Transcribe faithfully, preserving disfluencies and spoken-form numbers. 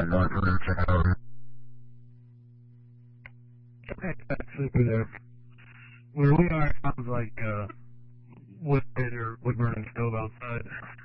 I'm not going to check out. Okay, that's super there. Where we are, it sounds like uh, wood pit or wood burning stove outside.